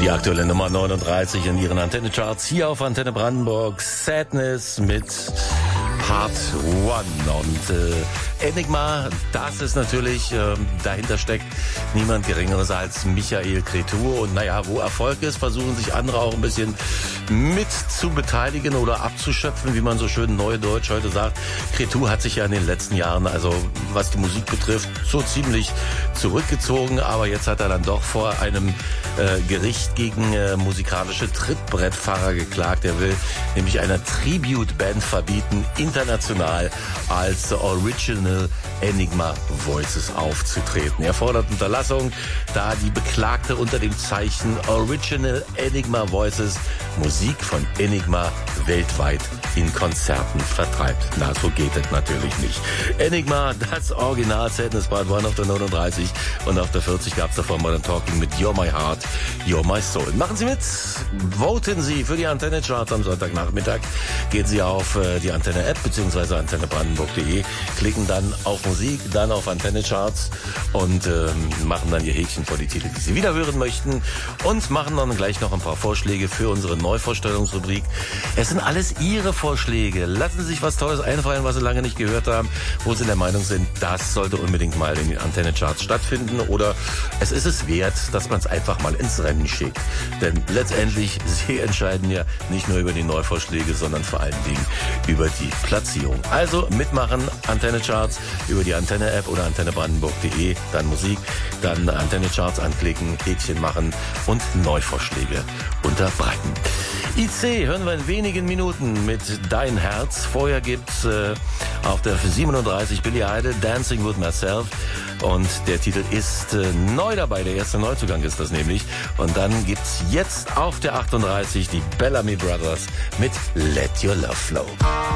Die aktuelle Nummer 39 in ihren Antenne-Charts hier auf Antenne Brandenburg. Sadness mit Part 1. Und Enigma, das ist natürlich, dahinter steckt niemand Geringeres als Michael Cretu. Und naja, wo Erfolg ist, versuchen sich andere auch ein bisschen mit zu beteiligen oder abzuschöpfen, wie man so schön neudeutsch heute sagt. Cretu hat sich ja in den letzten Jahren, also was die Musik betrifft, so ziemlich zurückgezogen. Aber jetzt hat er dann doch vor einem Gericht gegen musikalische Trittbrettfahrer geklagt. Er will nämlich einer Tribute-Band verbieten, international als Original Enigma Voices aufzutreten. Er fordert Unterlassung, da die Beklagte unter dem Zeichen Original Enigma Voices Musik von Enigma weltweit in Konzerten vertreibt. Na, so geht es natürlich nicht. Enigma, das Original Sadness Part 1 auf der 39 und auf der 40 gab es davon Modern Talking mit You're My Heart, You're My Soul. Machen Sie mit, voten Sie für die Antenne-Charts am Sonntagnachmittag. Gehen Sie auf die Antenne-App bzw. antennebrandenburg.de, klicken dann auf Musik, dann auf Antenne-Charts und machen dann Ihr Häkchen vor die Titel, die Sie wieder hören möchten und machen dann gleich noch ein paar Vorschläge für unsere Neuvorstellungsrubrik. Es sind alles Ihre Vorschläge. Lassen Sie sich was Tolles einfallen, was Sie lange nicht gehört haben, wo Sie der Meinung sind, das sollte unbedingt mal in den Antenne-Charts stattfinden oder es ist es wert, dass man es einfach mal ins Rennen schickt. Denn letztendlich, Sie entscheiden ja nicht nur über die Neuvorschläge, sondern vor allen Dingen über die Platzierung. Also mitmachen, Antenne-Charts über die Antenne-App oder antennebrandenburg.de, dann Musik, dann Antenne-Charts anklicken, Häkchen machen und Neuvorschläge unterbreiten. IC hören wir in wenigen Minuten mit Dein Herz. Vorher gibt's auf der 37 Billy Idol Dancing with Myself und der Titel ist neu dabei, der erste Neuzugang ist das nämlich. Und dann gibt's jetzt auf der 38 die Bellamy Brothers mit Let Your Love Flow.